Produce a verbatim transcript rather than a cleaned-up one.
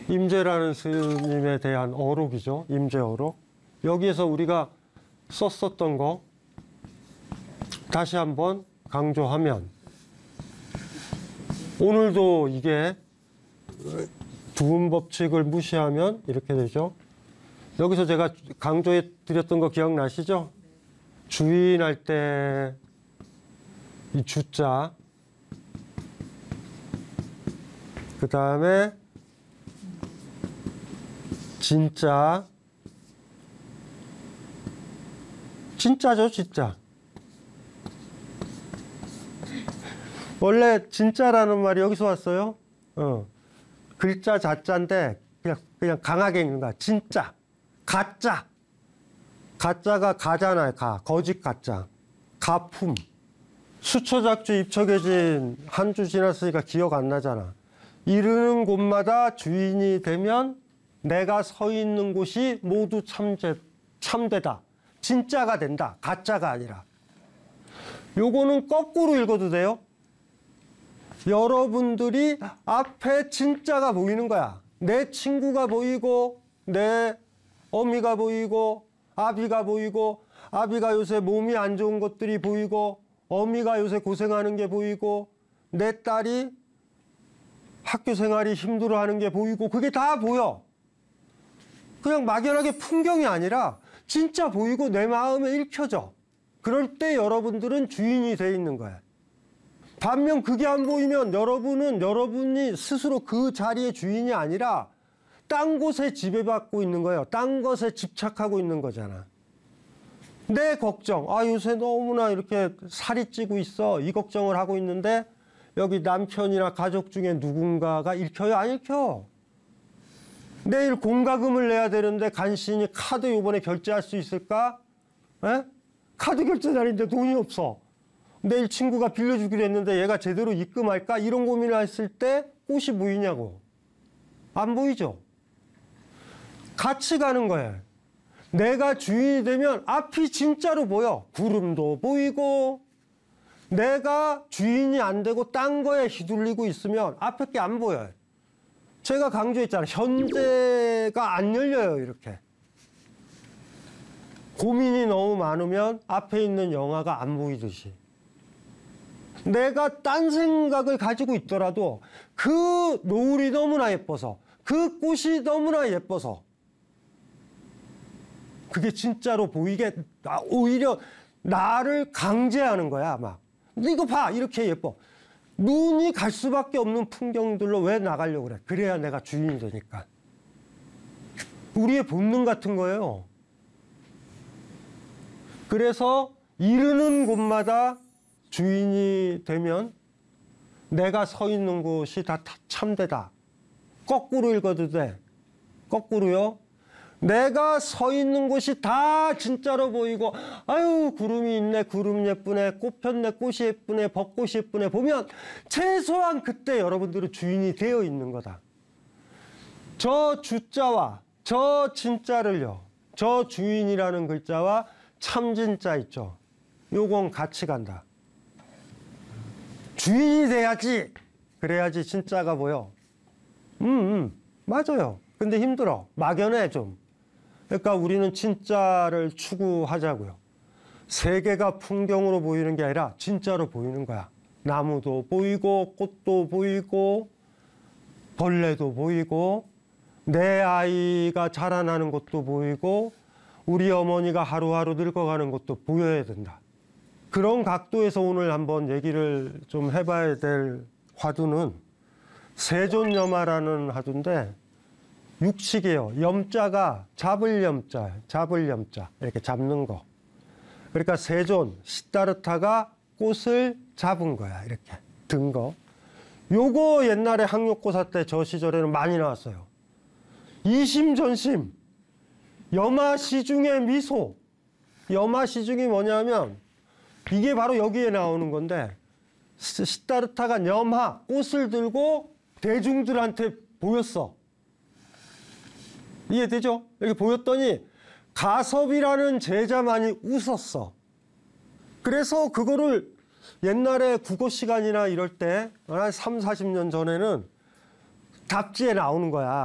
임재라는 스님에 대한 어록이죠. 임재어록. 여기에서 우리가 썼었던 거 다시 한번 강조하면, 오늘도 이게 두음 법칙을 무시하면 이렇게 되죠. 여기서 제가 강조해 드렸던 거 기억나시죠? 주인할 때 이 주자, 그 다음에 진짜, 진짜죠, 진짜. 원래 진짜라는 말이 여기서 왔어요. 어. 글자 자자인데 그냥 그냥 강하게 읽는 거야. 진짜, 가짜. 가짜가 가잖아요. 가, 거짓 가짜. 가품. 수초작주 입척해진 한 주 지났으니까 기억 안 나잖아. 이르는 곳마다 주인이 되면 내가 서 있는 곳이 모두 참재, 참되다. 진짜가 된다. 가짜가 아니라. 요거는 거꾸로 읽어도 돼요. 여러분들이 앞에 진짜가 보이는 거야. 내 친구가 보이고, 내 어미가 보이고, 아비가 보이고, 아비가 요새 몸이 안 좋은 것들이 보이고, 어미가 요새 고생하는 게 보이고, 내 딸이 학교 생활이 힘들어하는 게 보이고, 그게 다 보여. 그냥 막연하게 풍경이 아니라 진짜 보이고 내 마음에 읽혀져. 그럴 때 여러분들은 주인이 돼 있는 거야. 반면 그게 안 보이면 여러분은 여러분이 스스로 그 자리의 주인이 아니라 딴 곳에 지배받고 있는 거예요. 딴 것에 집착하고 있는 거잖아. 내 걱정, 아 요새 너무나 이렇게 살이 찌고 있어, 이 걱정을 하고 있는데 여기 남편이나 가족 중에 누군가가 읽혀요? 안 읽혀. 내일 공과금을 내야 되는데 간신히 카드 요번에 결제할 수 있을까? 에? 카드 결제 날인데 돈이 없어. 내일 친구가 빌려주기로 했는데 얘가 제대로 입금할까? 이런 고민을 했을 때 꽃이 보이냐고. 안 보이죠? 같이 가는 거예요. 내가 주인이 되면 앞이 진짜로 보여. 구름도 보이고. 내가 주인이 안 되고 딴 거에 휘둘리고 있으면 앞에 게 안 보여요. 제가 강조했잖아요. 현재가 안 열려요, 이렇게. 고민이 너무 많으면 앞에 있는 영화가 안 보이듯이. 내가 딴 생각을 가지고 있더라도 그 노을이 너무나 예뻐서, 그 꽃이 너무나 예뻐서 그게 진짜로 보이게 오히려 나를 강제하는 거야, 막. 이거 봐, 이렇게 예뻐. 눈이 갈 수밖에 없는 풍경들로 왜 나가려고 그래? 그래야 내가 주인이 되니까. 우리의 본능 같은 거예요. 그래서 이르는 곳마다 주인이 되면 내가 서 있는 곳이 다 참되다. 거꾸로 읽어도 돼. 거꾸로요. 내가 서 있는 곳이 다 진짜로 보이고, 아유 구름이 있네, 구름 예쁘네, 꽃 폈네, 꽃이 예쁘네, 벚꽃이 예쁘네 보면 최소한 그때 여러분들은 주인이 되어 있는 거다. 저 주자와 저 진짜를요, 저 주인이라는 글자와 참진자 있죠. 요건 같이 간다. 주인이 돼야지. 그래야지 진짜가 보여. 음, 음 맞아요. 근데 힘들어. 막연해 좀. 그러니까 우리는 진짜를 추구하자고요. 세계가 풍경으로 보이는 게 아니라 진짜로 보이는 거야. 나무도 보이고 꽃도 보이고 벌레도 보이고 내 아이가 자라나는 것도 보이고 우리 어머니가 하루하루 늙어가는 것도 보여야 된다. 그런 각도에서 오늘 한번 얘기를 좀 해봐야 될 화두는 세존염화라는 화두인데, 육식이에요. 염자가 잡을 염자, 잡을 염자, 이렇게 잡는 거. 그러니까 세존, 시다르타가 꽃을 잡은 거야, 이렇게 든 거. 요거 옛날에 학력고사 때 저 시절에는 많이 나왔어요. 이심전심, 염화시중의 미소. 염화시중이 뭐냐면 이게 바로 여기에 나오는 건데, 시다르타가 염화, 꽃을 들고 대중들한테 보였어. 이해되죠? 이렇게 보였더니 가섭이라는 제자만이 웃었어. 그래서 그거를 옛날에 국어 시간이나 이럴 때 한 삼, 사십 년 전에는 답지에 나오는 거야.